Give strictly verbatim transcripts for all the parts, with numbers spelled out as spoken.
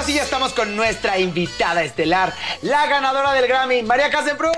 sí ya estamos con nuestra invitada estelar, la ganadora del Grammy, María Casemprún.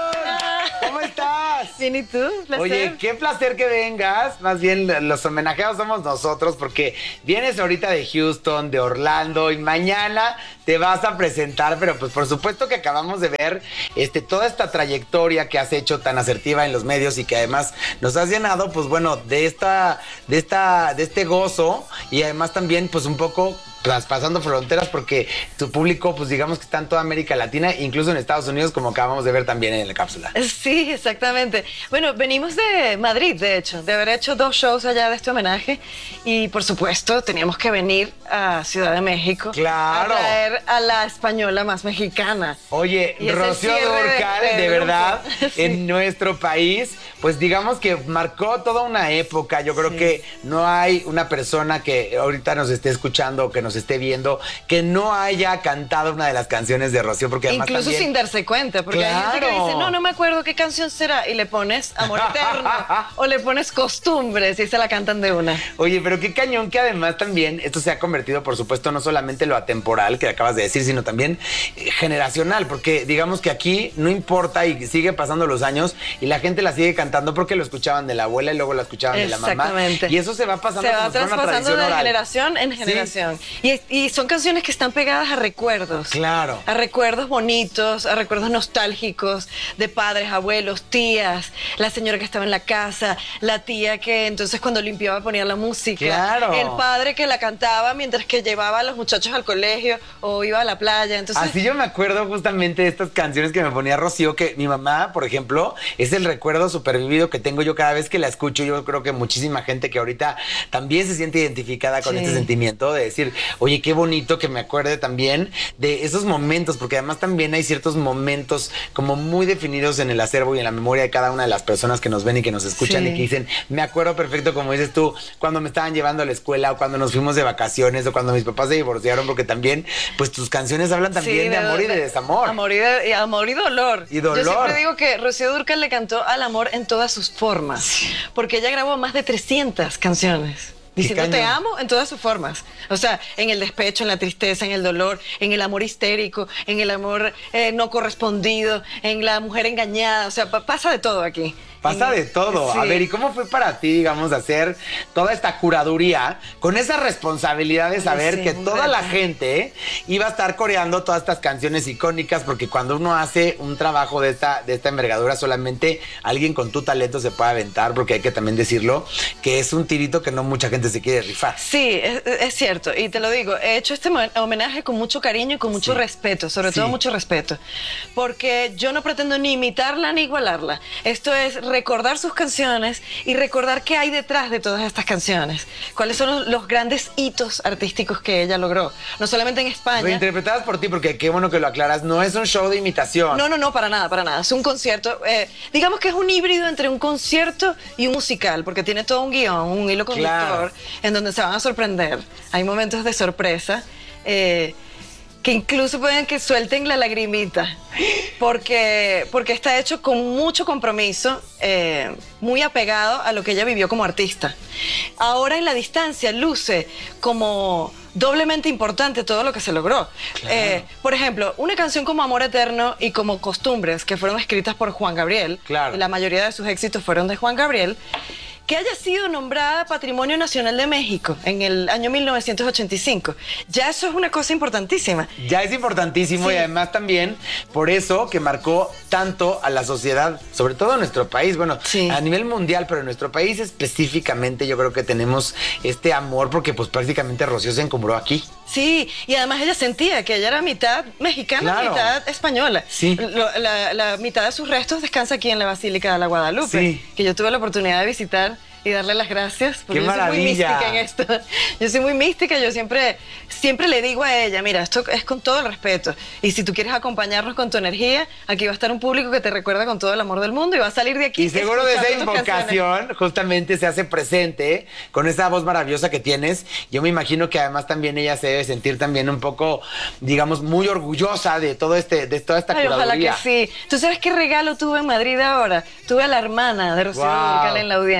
¿Cómo estás? Bien, ¿y tú? Placer. Oye, qué placer que vengas. Más bien, los homenajeados somos nosotros porque vienes ahorita de Houston, de Orlando y mañana te vas a presentar, pero pues por supuesto que acabamos de ver este, toda esta trayectoria que has hecho tan asertiva en los medios y que además nos has llenado, pues bueno, de esta, de esta, de este gozo y además también pues un poco traspasando fronteras porque tu público, pues digamos que está en toda América Latina, incluso en Estados Unidos, como acabamos de ver también en la cápsula. Sí, exactamente. Bueno, venimos de Madrid, de hecho, de haber hecho dos shows allá de este homenaje y, por supuesto, teníamos que venir a Ciudad de México. ¡Claro! A traer a la española más mexicana. Oye, Rocío Dúrcal, de, de, de verdad, sí. En nuestro país, pues digamos que marcó toda una época. Yo creo sí. que no hay una persona que ahorita nos esté escuchando o que nos esté viendo que no haya cantado una de las canciones de Rocío, porque además incluso también... sin darse cuenta, porque claro. hay gente que dice, no, no me acuerdo qué canción será, y le pones Amor Eterno o le pones Costumbres y se la cantan de una. Oye, pero qué cañón que además también esto se ha convertido, por supuesto, no solamente lo atemporal que acabas de decir, sino también generacional, porque digamos que aquí no importa y sigue pasando los años y la gente la sigue cantando porque lo escuchaban de la abuela y luego la escuchaban de la mamá. Exactamente. Y eso se va pasando se va como traspasando una de oral. generación en generación. ¿Sí? Y, y son canciones que están pegadas a recuerdos. Claro. A recuerdos bonitos, a recuerdos nostálgicos de padres, abuelos, tías, la señora que estaba en la casa, la tía que entonces cuando limpiaba ponía la música. Claro. El padre que la cantaba mientras que llevaba a los muchachos al colegio o iba a la playa. Entonces... Así yo me acuerdo justamente de estas canciones que me ponía Rocío, que mi mamá, por ejemplo, es el recuerdo supervivido que tengo yo cada vez que la escucho. Yo creo que muchísima gente que ahorita también se siente identificada con sí. este sentimiento de decir, oye, qué bonito que me acuerde también de esos momentos, porque además también hay ciertos momentos como muy definidos en el acervo y en la memoria de cada una de las personas que nos ven y que nos escuchan sí. y que dicen, me acuerdo perfecto, como dices tú, cuando me estaban llevando a la escuela o cuando nos fuimos de vacaciones o cuando mis papás se divorciaron, porque también, pues tus canciones hablan también sí, de, de amor de, y de desamor. Amor y, de, y amor y dolor. Y dolor. Yo siempre digo que Rocío Dúrcal le cantó al amor en todas sus formas, sí. porque ella grabó más de trescientas canciones. Diciendo te amo en todas sus formas. O sea, en el despecho, en la tristeza, en el dolor, en el amor histérico, en el amor eh, no correspondido, en la mujer engañada. O sea, pa pasa de todo aquí. Pasa de todo. Sí. A ver, ¿y cómo fue para ti, digamos, hacer toda esta curaduría con esa responsabilidad de saber sí, que toda verdad. la gente iba a estar coreando todas estas canciones icónicas? Porque cuando uno hace un trabajo de esta, de esta envergadura, solamente alguien con tu talento se puede aventar, porque hay que también decirlo, que es un tirito que no mucha gente se quiere rifar. Sí, es, es cierto. Y te lo digo, he hecho este homenaje con mucho cariño y con mucho sí. respeto, sobre sí. todo mucho respeto. Porque yo no pretendo ni imitarla ni igualarla. Esto es recordar sus canciones y recordar qué hay detrás de todas estas canciones. Cuáles son los, los grandes hitos artísticos que ella logró. No solamente en España. Reinterpretadas por ti, porque qué bueno que lo aclaras. No es un show de imitación. No, no, no, para nada, para nada. Es un concierto, eh, digamos que es un híbrido entre un concierto y un musical, porque tiene todo un guión, un hilo conductor, claro. en donde se van a sorprender. Hay momentos de sorpresa. Eh, que incluso pueden que suelten la lagrimita, porque, porque está hecho con mucho compromiso, eh, muy apegado a lo que ella vivió como artista. Ahora en la distancia luce como doblemente importante todo lo que se logró. Claro. Eh, por ejemplo, una canción como Amor Eterno y como Costumbres, que fueron escritas por Juan Gabriel, claro. y la mayoría de sus éxitos fueron de Juan Gabriel, que haya sido nombrada Patrimonio Nacional de México en el año mil novecientos ochenta y cinco. Ya eso es una cosa importantísima. Ya es importantísimo sí. y además también por eso que marcó tanto a la sociedad, sobre todo en nuestro país, bueno, sí. a nivel mundial, pero en nuestro país específicamente yo creo que tenemos este amor porque pues prácticamente Rocío se encumbró aquí. Sí, y además ella sentía que ella era mitad mexicana, claro. mitad española. Sí. La, la, la mitad de sus restos descansa aquí en la Basílica de la Guadalupe, sí. que yo tuve la oportunidad de visitar y darle las gracias, porque ¡qué yo maravilla! soy muy mística en esto. Yo soy muy mística, yo siempre, siempre le digo a ella, mira, esto es con todo el respeto, y si tú quieres acompañarnos con tu energía, aquí va a estar un público que te recuerda con todo el amor del mundo y va a salir de aquí. Y seguro de esa invocación justamente se hace presente con esa voz maravillosa que tienes. Yo me imagino que además también ella se debe sentir también un poco, digamos, muy orgullosa de todo este, de toda esta Ay, curaduría. Ojalá que sí. ¿Tú sabes qué regalo tuve en Madrid ahora? Tuve a la hermana de Rocío wow. Dúrcal en la audiencia.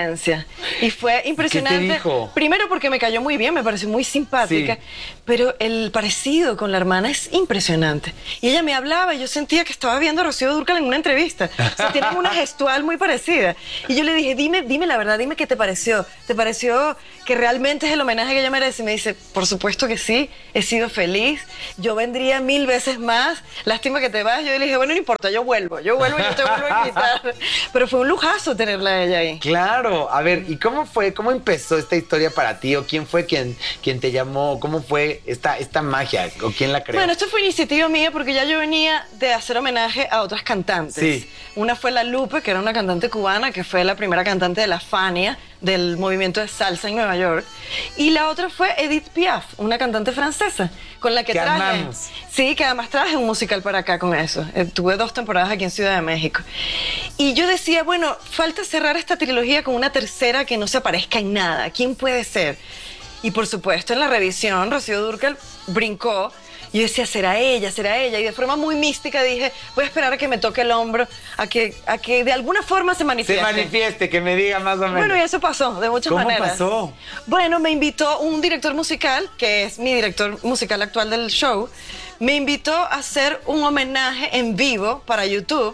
Y fue impresionante. ¿Qué te dijo? Primero porque me cayó muy bien, me pareció muy simpática, sí. Pero el parecido con la hermana es impresionante. Y ella me hablaba y yo sentía que estaba viendo a Rocío Dúrcal en una entrevista. O sea, tienen una gestual muy parecida. Y yo le dije, dime, dime la verdad, dime qué te pareció. ¿Te pareció que realmente es el homenaje que ella merece? Y me dice, por supuesto que sí, he sido feliz. Yo vendría mil veces más. Lástima que te vas. Yo le dije, bueno, no importa, yo vuelvo, yo vuelvo y yo te vuelvo a invitar. Pero fue un lujazo tenerla a ella ahí. Claro, a ver, ¿y cómo fue, cómo empezó esta historia para ti? ¿O quién fue quien, quien te llamó? ¿Cómo fue esta, esta magia? ¿O quién la creó? Bueno, esto fue iniciativa mía porque ya yo venía de hacer homenaje a otras cantantes. Sí. Una fue La Lupe, que era una cantante cubana, que fue la primera cantante de la Fania, del movimiento de salsa en Nueva York. Y la otra fue Edith Piaf, una cantante francesa, con la que, que traje. Amamos. Sí, que además traje un musical para acá con eso. Eh, tuve dos temporadas aquí en Ciudad de México. Y yo decía, bueno, falta cerrar esta trilogía con una tercera que no se parezca en nada. ¿Quién puede ser? Y por supuesto, en la revisión, Rocío Dúrcal brincó. Yo decía, será ella, será ella. Y de forma muy mística dije, voy a esperar a que me toque el hombro, a que, a que de alguna forma se manifieste. Se manifieste, que me diga más o menos. Bueno, y eso pasó, de muchas ¿Cómo maneras. ¿Cómo pasó? Bueno, me invitó un director musical, que es mi director musical actual del show, me invitó a hacer un homenaje en vivo para YouTube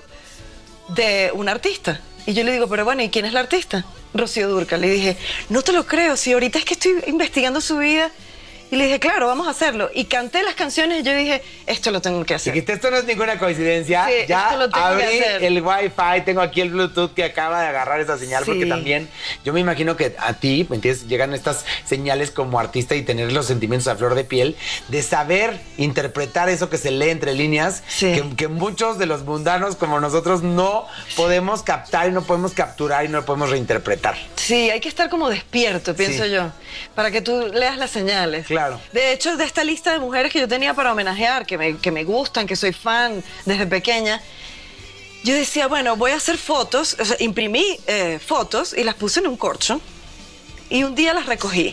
de un artista. Y yo le digo, pero bueno, ¿y quién es la artista? Rocío Dúrcal. Le dije, no te lo creo, si ahorita es que estoy investigando su vida. Y le dije, claro, vamos a hacerlo. Y canté las canciones y yo dije, esto lo tengo que hacer. Y que esto no es ninguna coincidencia. Sí, ya esto lo tengo abrí que hacer. el Wi-Fi, tengo aquí el Bluetooth que acaba de agarrar esa señal, Sí. porque también yo me imagino que a ti, ¿me entiendes? Llegan estas señales como artista y tener los sentimientos a flor de piel, de saber interpretar eso que se lee entre líneas, Sí. que, que muchos de los mundanos como nosotros no podemos captar y no podemos capturar y no lo podemos reinterpretar. Sí, hay que estar como despierto, pienso Sí. yo, para que tú leas las señales. Claro. De hecho, de esta lista de mujeres que yo tenía para homenajear, que me, que me gustan, que soy fan desde pequeña, yo decía, bueno, voy a hacer fotos, o sea, imprimí eh, fotos y las puse en un corcho y un día las recogí.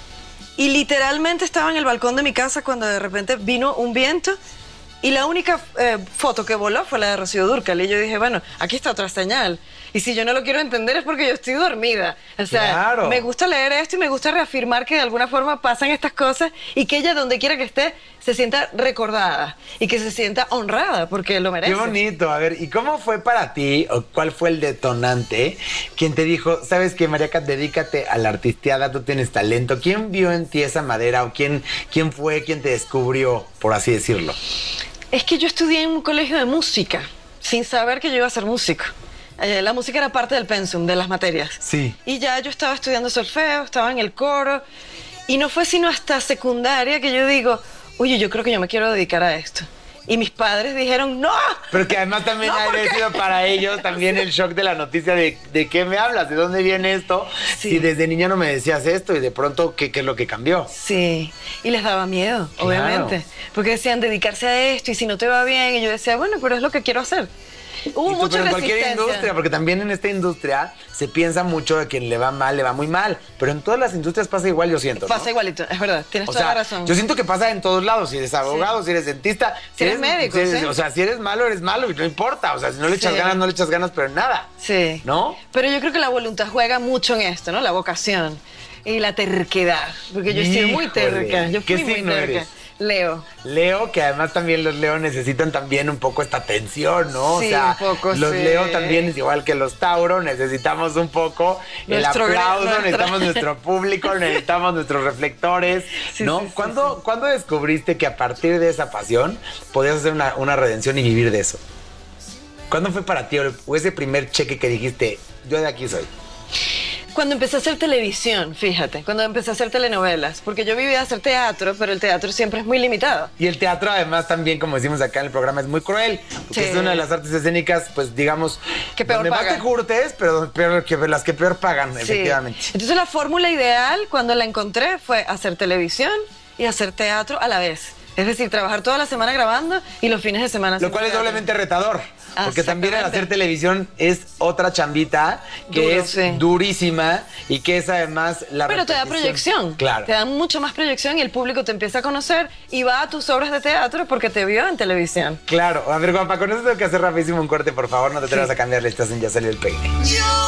Y literalmente estaba en el balcón de mi casa cuando de repente vino un viento y la única eh, foto que voló fue la de Rocío Dúrcal. Y yo dije, bueno, aquí está otra señal. Y si yo no lo quiero entender es porque yo estoy dormida. O sea, Claro. me gusta leer esto y me gusta reafirmar que de alguna forma pasan estas cosas y que ella, donde quiera que esté, se sienta recordada y que se sienta honrada porque lo merece. Qué bonito. A ver, ¿y cómo fue para ti o cuál fue el detonante quien te dijo, sabes qué, Mariaca, dedícate a la artisteada, tú tienes talento? ¿Quién vio en ti esa madera o quién, quién fue quien te descubrió, por así decirlo? Es que yo estudié en un colegio de música sin saber que yo iba a ser músico. Eh, la música era parte del pensum, de las materias. Sí. Y ya yo estaba estudiando solfeo, estaba en el coro. Y no fue sino hasta secundaria que yo digo, oye, yo creo que yo me quiero dedicar a esto. Y mis padres dijeron, ¡no! Pero que además también No, ha ¿por qué? sido para ellos también el shock de la noticia de, de qué me hablas, de dónde viene esto. Sí. Si desde niña no me decías esto y de pronto, ¿qué, qué es lo que cambió? Sí, y les daba miedo, Claro. obviamente. Porque decían dedicarse a esto y si no te va bien. Y yo decía, bueno, pero es lo que quiero hacer. Hubo Y tú, mucha pero en cualquier resistencia. industria, porque también en esta industria se piensa mucho de quien le va mal, le va muy mal. Pero en todas las industrias pasa igual, yo siento, ¿no? Pasa igualito, es verdad, tienes O toda sea, la razón. yo siento que pasa en todos lados. Si eres abogado, si eres dentista, Si eres médico, si eres- sí. O sea, si eres malo, eres malo y no importa. O sea, si no le echas Sí. ganas, no le echas ganas, pero en nada. Sí. ¿No? Pero yo creo que la voluntad juega mucho en esto, ¿no? La vocación y la terquedad. Porque yo he sido muy Híjole, terca. Yo ¿qué fui muy signo terca. eres? Leo. Leo, que además también los Leo necesitan también un poco esta atención, ¿no? Sí, o sea, un poco, los sí. Leo también es igual que los Tauro, necesitamos un poco Nuestro el gran- aplauso, nuestra- necesitamos nuestro público, necesitamos nuestros reflectores, Sí, ¿no? sí, sí, ¿Cuándo, sí. ¿Cuándo descubriste que a partir de esa pasión podías hacer una, una redención y vivir de eso? ¿Cuándo fue para ti o ese primer cheque que dijiste, yo de aquí soy? Cuando empecé a hacer televisión, fíjate, cuando empecé a hacer telenovelas, porque yo vivía a hacer teatro, pero el teatro siempre es muy limitado. Y el teatro, además, también, como decimos acá en el programa, es muy cruel. Porque Sí. es una de las artes escénicas, pues, digamos, Que peor donde más pagan. te curtes, pero donde peor- que, las que peor pagan, Sí. efectivamente. Entonces la fórmula ideal, cuando la encontré, fue hacer televisión y hacer teatro a la vez. Es decir, trabajar toda la semana grabando y los fines de semana. Lo haciendo cual es teatro. doblemente retador. Porque también el Exactamente. hacer televisión es otra chambita que Duro, es sí. durísima y que es además la Pero te da repetición. proyección. Claro. Te da mucho más proyección y el público te empieza a conocer y va a tus obras de teatro porque te vio en televisión. Claro. A ver, guapa, con eso tengo que hacer rapidísimo un corte, por favor. No te atrevas a cambiarle, estás en Ya Salió el Peine. Yo